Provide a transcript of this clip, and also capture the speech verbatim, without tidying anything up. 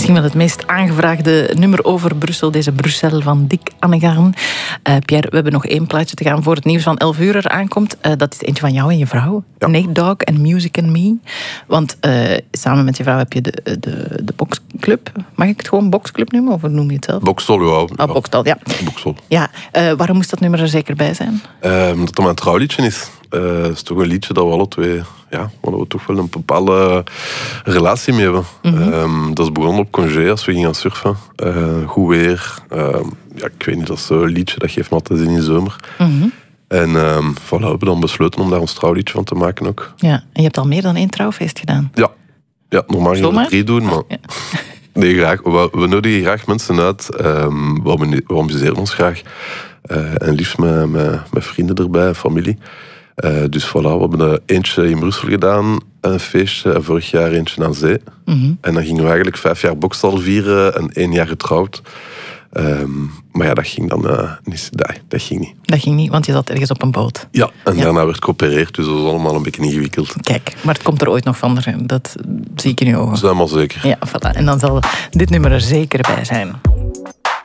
Misschien wel het meest aangevraagde nummer over Brussel, deze Bruxelles van Dick Annegaarn. Uh, Pierre, we hebben nog één plaatje te gaan voor het nieuws van elf uur er aankomt. Uh, dat is eentje van jou en je vrouw, ja. Nate Dogg en Music and Me. Want uh, samen met je vrouw heb je de, de, de boxclub. Mag ik het gewoon boxclub noemen, of noem je het zelf? Boxstol, ja. Oh, Boxstol, ja. Boxstol. Ja. Uh, waarom moest dat nummer er zeker bij zijn? Uh, omdat het mijn trouwliedje is. Het uh, is toch een liedje dat we alle twee, ja, waar we toch wel een bepaalde relatie mee hebben. Mm-hmm. Um, dat is begonnen op congé als we gingen surfen. Uh, goed weer. Uh, ja, ik weet niet, dat is zo'n liedje dat geeft me altijd zin in de zomer. Mm-hmm. En um, voilà, we hebben dan besloten om daar ons trouwliedje van te maken ook. Ja, en je hebt al meer dan één trouwfeest gedaan. Ja, ja normaal gaan we er drie doen, maar... Ja. Nee, graag. We, we nodigen graag mensen uit. Um, we amuseren ons graag. Uh, en liefst met, met, met vrienden erbij, familie. Uh, dus voilà, we hebben er eentje in Brussel gedaan, een feestje, en vorig jaar eentje aan zee. Mm-hmm. En dan gingen we eigenlijk vijf jaar Boxstol vieren en één jaar getrouwd. Um, maar ja, dat ging dan uh, niet. Dat, dat ging niet. Dat ging niet, want je zat ergens op een boot. Ja, en ja. daarna werd geopereerd, dus dat was allemaal een beetje ingewikkeld. Kijk, maar het komt er ooit nog van, dat zie ik in je ogen. Dat is helemaal zeker. Ja, voilà. En dan zal dit nummer er zeker bij zijn.